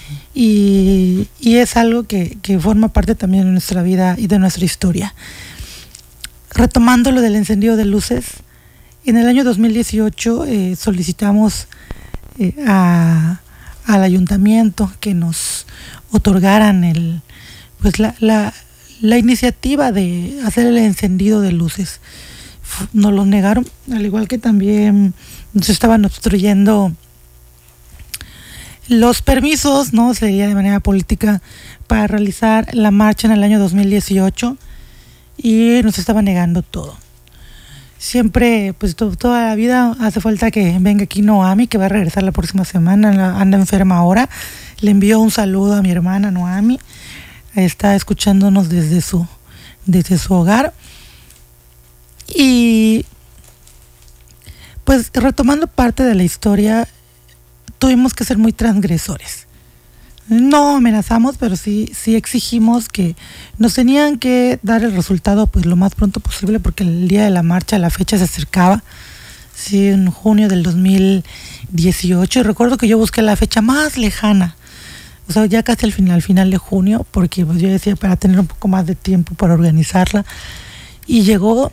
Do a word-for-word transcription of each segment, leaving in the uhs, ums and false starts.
y, y es algo que, que forma parte también de nuestra vida y de nuestra historia. Retomando lo del encendido de luces, en el año dos mil dieciocho eh, solicitamos eh, a, al ayuntamiento que nos otorgaran el, pues la, la, la iniciativa de hacer el encendido de luces. Nos lo negaron, al igual que también nos estaban obstruyendo los permisos, ¿no? Sería de manera política para realizar la marcha en el año dos mil dieciocho y nos estaban negando todo. Siempre, pues to- toda la vida hace falta que venga aquí Noami, que va a regresar la próxima semana, anda enferma ahora. Le envío un saludo a mi hermana Noami, está escuchándonos desde su, desde su hogar. Y pues retomando parte de la historia, tuvimos que ser muy transgresores. No amenazamos, pero sí, sí exigimos que nos tenían que dar el resultado pues lo más pronto posible, porque el día de la marcha, la fecha se acercaba, sí, en junio del dos mil dieciocho, y recuerdo que yo busqué la fecha más lejana, o sea, ya casi al final, al final de junio, porque pues yo decía para tener un poco más de tiempo para organizarla, y llegó,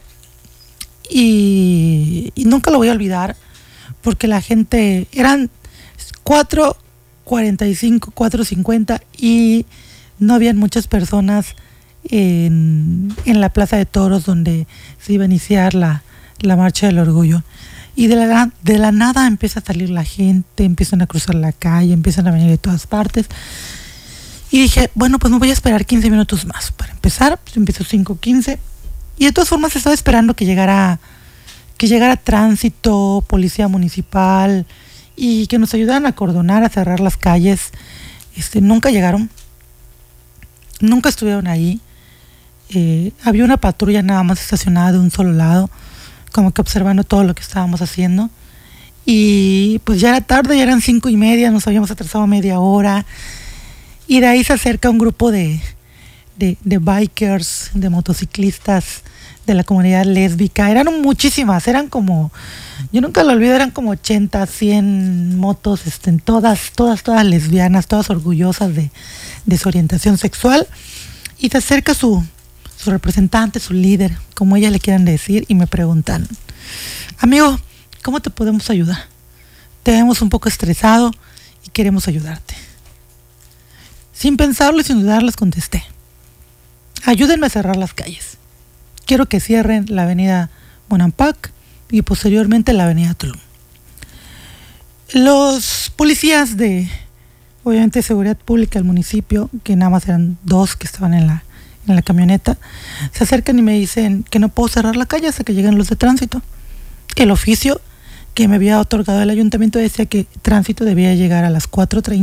y, y nunca lo voy a olvidar, porque la gente, eran cuatro cuarenta y cinco, cuatro cincuenta y no habían muchas personas en, en la Plaza de Toros donde se iba a iniciar la, la Marcha del Orgullo. Y de la, de la nada empieza a salir la gente, empiezan a cruzar la calle, empiezan a venir de todas partes. Y dije, bueno, pues me voy a esperar quince minutos más. Para empezar, pues empezó cinco quince. Y de todas formas estaba esperando que llegara, que llegara tránsito, policía municipal, y que nos ayudaran a acordonar, a cerrar las calles. Este, nunca llegaron, nunca estuvieron ahí. Eh, había una patrulla nada más estacionada de un solo lado, como que observando todo lo que estábamos haciendo. Y pues ya era tarde, ya eran cinco y media, nos habíamos atrasado media hora. Y de ahí se acerca un grupo de, de, de bikers, de motociclistas de la comunidad lésbica. Eran muchísimas, eran como, yo nunca lo olvido, eran como ochenta, cien motos, este, todas, todas, todas lesbianas, todas orgullosas de, de su orientación sexual. Y se acerca su, su representante, su líder, como ellas le quieran decir, y me preguntan, amigo, ¿cómo te podemos ayudar? Te vemos un poco estresado y queremos ayudarte. Sin pensarlo y sin dudar les contesté, ayúdenme a cerrar las calles. Quiero que cierren la avenida Bonampak y posteriormente la avenida Tulum. Los policías de, obviamente, seguridad pública del municipio, que nada más eran dos que estaban en la, en la camioneta, se acercan y me dicen que no puedo cerrar la calle hasta que lleguen los de tránsito. El oficio que me había otorgado el ayuntamiento decía que tránsito debía llegar a las cuatro treinta